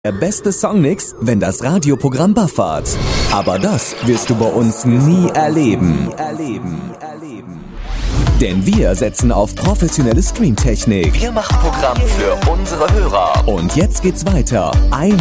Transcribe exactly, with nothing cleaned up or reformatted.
Der beste Songmix, wenn das Radioprogramm buffert. Aber das wirst du bei uns nie erleben. Denn wir setzen auf professionelle Streamtechnik. Wir machen Programm für unsere Hörer. Und jetzt geht's weiter.